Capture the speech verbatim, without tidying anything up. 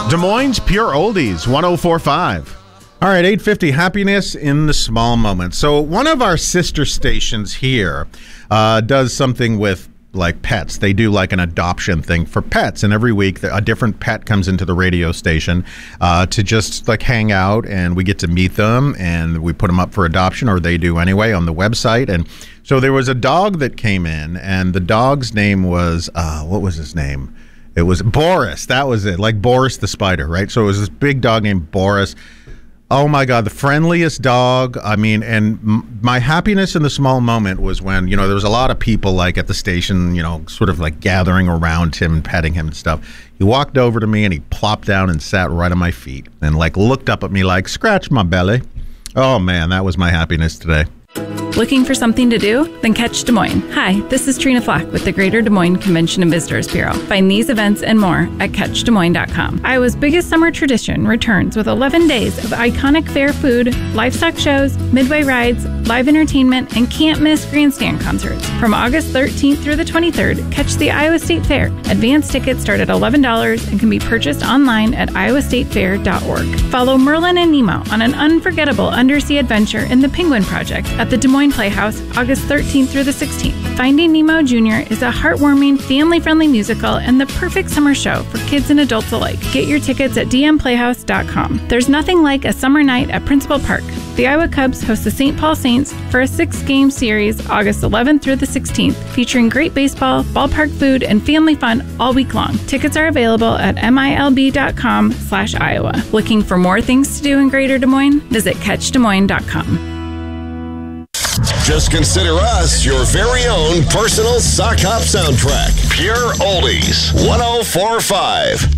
Des Moines Pure Oldies, one oh four point five. All right, eight fifty, happiness in the small moments. So one of our sister stations here uh, does something with like pets. They do like an adoption thing for pets, and every week a different pet comes into the radio station uh, to just like hang out, and we get to meet them, and we put them up for adoption, or they do anyway on the website. And so there was a dog that came in, and the dog's name was uh, what was his name? It was Boris. That was it, like Boris the spider, right? So it was this big dog named Boris. Oh my God, the friendliest dog. I mean, and m- my happiness in the small moment was when, you know, there was a lot of people like at the station, you know, sort of like gathering around him and petting him and stuff. He walked over to me and he plopped down and sat right on my feet and like looked up at me like, scratch my belly. Oh man, that was my happiness today. Looking for something to do? Then catch Des Moines. Hi, this is Trina Flack with the Greater Des Moines Convention and Visitors Bureau. Find these events and more at catch des moines dot com. Iowa's biggest summer tradition returns with eleven days of iconic fair food, livestock shows, midway rides, live entertainment, and can't-miss grandstand concerts. From August thirteenth through the twenty-third, catch the Iowa State Fair. Advance tickets start at eleven dollars and can be purchased online at iowa state fair dot org. Follow Merlin and Nemo on an unforgettable undersea adventure in the Penguin Project at the Des Moines Playhouse, August thirteenth through the sixteenth. Finding Nemo Junior is a heartwarming, family-friendly musical and the perfect summer show for kids and adults alike. Get your tickets at d m playhouse dot com. There's nothing like a summer night at Principal Park. The Iowa Cubs host the Saint Paul Saints for a six-game series, August eleventh through the sixteenth, featuring great baseball, ballpark food, and family fun all week long. Tickets are available at m i l b dot com slash Iowa. Looking for more things to do in Greater Des Moines? Visit catch des moines dot com. Just consider us your very own personal sock hop soundtrack. Pure Oldies, one oh four point five.